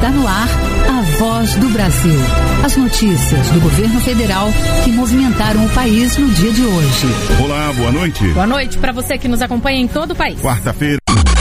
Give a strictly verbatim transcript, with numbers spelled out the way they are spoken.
Está no ar a Voz do Brasil. As notícias do governo federal que movimentaram o país no dia de hoje. Olá, boa noite. Boa noite para você que nos acompanha em todo o país. Quarta-feira.